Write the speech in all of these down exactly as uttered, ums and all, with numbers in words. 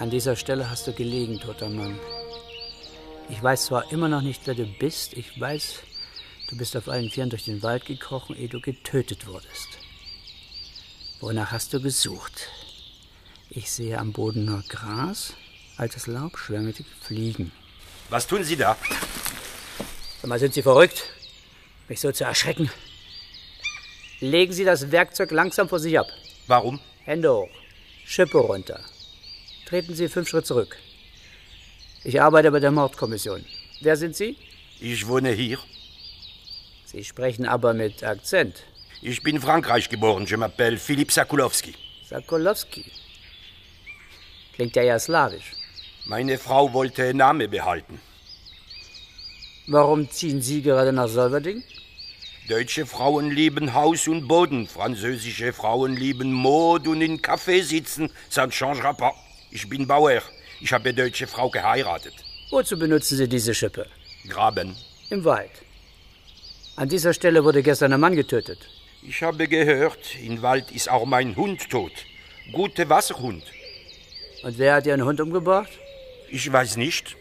An dieser Stelle hast du gelegen, toter Mann. Ich weiß zwar immer noch nicht, wer du bist. Ich weiß, du bist auf allen Vieren durch den Wald gekrochen, ehe du getötet wurdest. Wonach hast du gesucht? Ich sehe am Boden nur Gras, altes Laub, schwärmige Fliegen. Was tun Sie da? Sag mal, sind Sie verrückt, mich so zu erschrecken? Legen Sie das Werkzeug langsam vor sich ab. Warum? Hände hoch, Schippe runter. Treten Sie fünf Schritt zurück. Ich arbeite bei der Mordkommission. Wer sind Sie? Ich wohne hier. Sie sprechen aber mit Akzent. Ich bin in Frankreich geboren. Je m'appelle Philippe Sakulowski. Sakulowski. Klingt ja ja slawisch. Meine Frau wollte den Namen behalten. Warum ziehen Sie gerade nach Solverding? Deutsche Frauen lieben Haus und Boden. Französische Frauen lieben Mode und in Café sitzen. Ça ne changera pas. Ich bin Bauer. Ich habe eine deutsche Frau geheiratet. Wozu benutzen Sie diese Schippe? Graben. Im Wald. An dieser Stelle wurde gestern ein Mann getötet. Ich habe gehört, im Wald ist auch mein Hund tot. Guter Wasserhund. Und wer hat Ihren Hund umgebracht? Ich weiß nicht.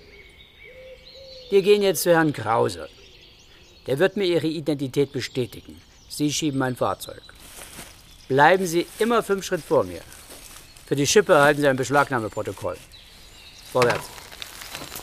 Wir gehen jetzt zu Herrn Krause. Der wird mir Ihre Identität bestätigen. Sie schieben ein Fahrzeug. Bleiben Sie immer fünf Schritt vor mir. Für die Schippe erhalten Sie ein Beschlagnahmeprotokoll. Vorwärts.